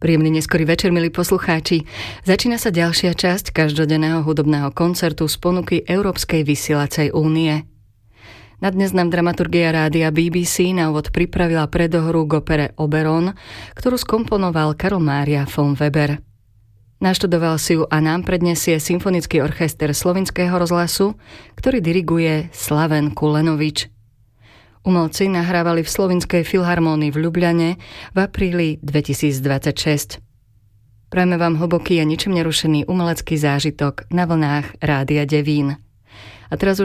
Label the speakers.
Speaker 1: Príjemný neskorý večer, milí poslucháči. Začína sa ďalšia časť každodenného hudobného koncertu z ponuky Európskej vysielacej únie. Na dnes nám dramaturgia rádia BBC na úvod pripravila predohru k opere Oberon, ktorú skomponoval Karl Mária von Weber. Naštudoval si ju a nám predniesie Symfonický orchester Slovinského rozhlasu, ktorý diriguje Slaven Kulenovič. Umelci nahrávali v Slovinskej filharmónii v Ľubľane v apríli 2026. Prajme vám hlboký a ničím nerušený umelecký zážitok na vlnách Rádia Devín. A teraz už